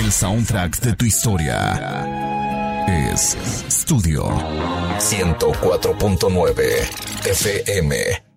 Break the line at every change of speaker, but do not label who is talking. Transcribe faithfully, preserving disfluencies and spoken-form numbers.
El soundtrack de tu historia es Studio ciento cuatro punto nueve F M.